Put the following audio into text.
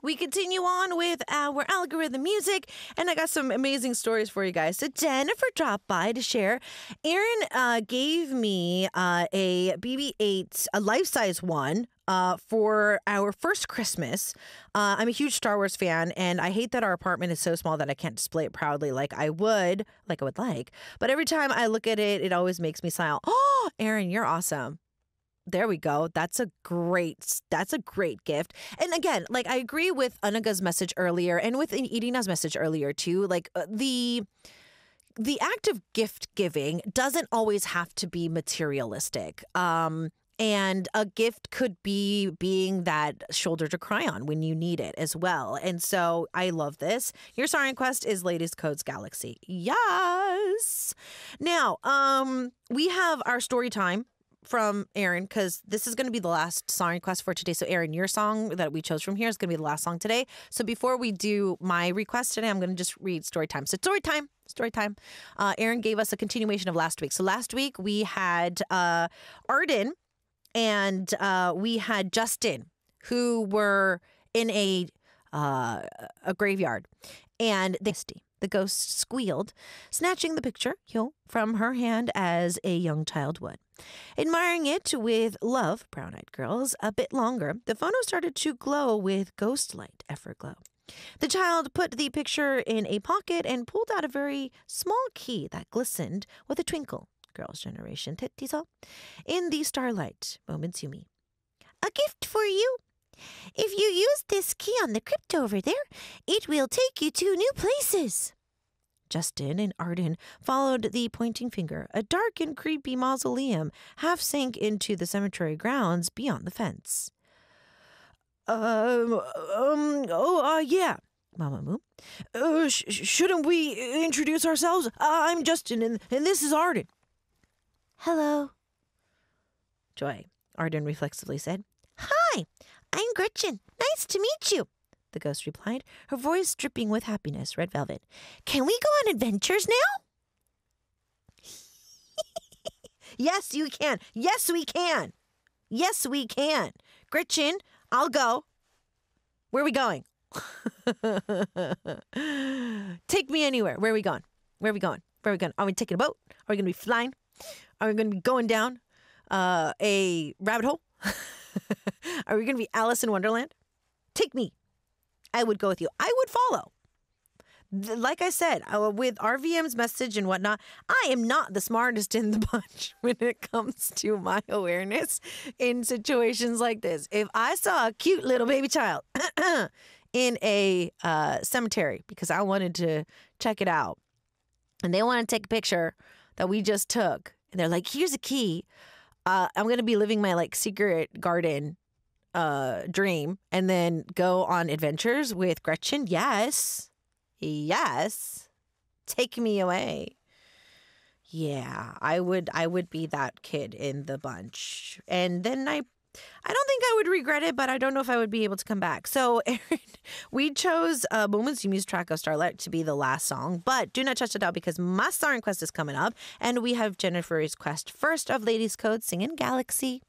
we continue on with our algorithm music, and I got some amazing stories for you guys. So Jennifer dropped by to share. Aaron gave me a BB-8, a life-size one, for our first Christmas. I'm a huge Star Wars fan, and I hate that our apartment is so small that I can't display it proudly like I would like. But every time I look at it, it always makes me smile. Oh, Aaron, you're awesome. There we go. That's a great gift. And again, like I agree with Anaga's message earlier and with Irina's message earlier too. Like the act of gift giving doesn't always have to be materialistic. And a gift could be being that shoulder to cry on when you need it as well. And so I love this. Your song request is Ladies Codes Galaxy. Yes. Now, we have our story time from Aaron, because this is going to be the last song request for today. So Aaron, your song that we chose from here is going to be the last song today. So before we do my request today, I'm going to just read story time. So story time. Aaron gave us a continuation of last week. So last week we had Arden and we had Justin, who were in a graveyard, and the ghost squealed, snatching the picture from her hand as a young child would. Admiring it with love, brown-eyed girls, a bit longer, the photo started to glow with ghost light efferglow. The child put the picture in a pocket and pulled out a very small key that glistened with a twinkle. Girls' generation, tettizo. In the starlight, moments Yumi. A gift for you. If you use this key on the crypt over there, it will take you to new places. Justin and Arden followed the pointing finger. A dark and creepy mausoleum half sank into the cemetery grounds beyond the fence. Yeah, Mamamoo. Shouldn't we introduce ourselves? I'm Justin, and this is Arden. Hello. Joy, Arden reflexively said. Hi, I'm Gretchen. Nice to meet you, the ghost replied, her voice dripping with happiness, red velvet. Can we go on adventures now? Yes, you can. Yes, we can. Yes, we can. Gretchen, I'll go. Where are we going? Take me anywhere. Where are we going? Where are we going? Where are we going? Are we taking a boat? Are we going to be flying? Are we going to be going down a rabbit hole? Are we going to be Alice in Wonderland? Take me. I would go with you. I would follow. Like I said, with RVM's message and whatnot, I am not the smartest in the bunch when it comes to my awareness in situations like this. If I saw a cute little baby child in a cemetery because I wanted to check it out, and they want to take a picture that we just took, and they're like, here's a key. I'm going to be living my secret garden dream and then go on adventures with Gretchen. Yes. Take me away. Yeah, I would be that kid in the bunch. And then I don't think I would regret it, but I don't know if I would be able to come back. So, Aaron, we chose Moments Yumi's track of Starlight to be the last song, but do not touch it out because my song request is coming up, and we have Jennifer's request first of Ladies Code singing Galaxy.